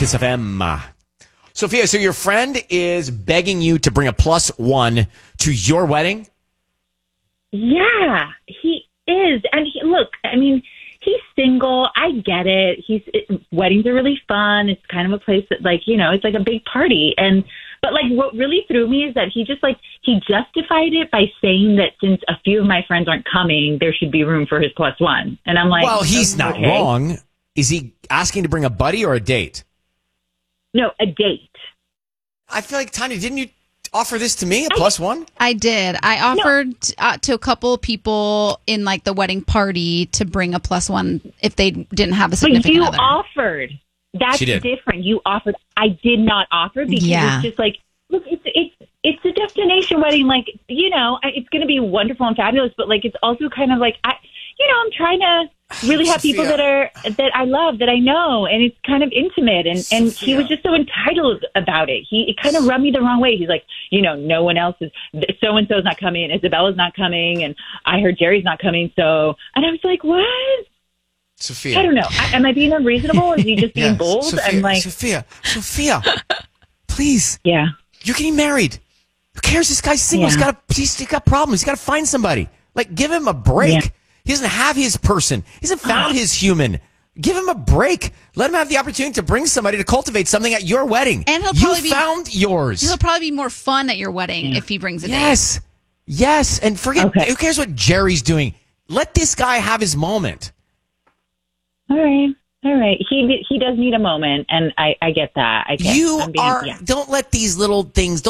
Kiss FM. Sophia, so your friend is begging you to bring a +1 to your wedding? Yeah, he is. And look, I mean, he's single. I get it. Weddings are really fun. It's kind of a place that, like, you know, it's like a big party. But like, what really threw me is that he justified it by saying that since a few of my friends aren't coming, there should be room for his +1. And I'm like, well, he's not okay. wrong. Is he asking to bring a buddy or a date? No, a date. I feel like, Tanya, didn't you offer this to me, a +1? I did. I offered to a couple people in like the wedding party to bring a +1 if they didn't have a significant other. But you offered. That's different. You offered. I did not offer because it's just like, look, it's a destination wedding. Like, you know, it's going to be wonderful and fabulous, but like, it's also kind of like, I'm trying to really have people that I love, that I know, and it's kind of intimate. And he was just so entitled about it. It kind of rubbed me the wrong way. He's like, you know, no one else is, so-and-so's not coming, Isabella's not coming, and I heard Jerry's not coming. And I was like, what? Sophia. I don't know. Am I being unreasonable? Is he just being bold? Sophia, I'm like, Sophia, please. Yeah. You're getting married. Who cares? This guy's single. Yeah. He's got problems. He's got to find somebody. Like, give him a break. Yeah. He doesn't have his person. He hasn't found his human. Give him a break. Let him have the opportunity to bring somebody to cultivate something at your wedding. And you found yours. He'll probably be more fun at your wedding if he brings a date. Yes. And forget, who cares what Jerry's doing? Let this guy have his moment. All right. He does need a moment, and I get that. Don't let these little things,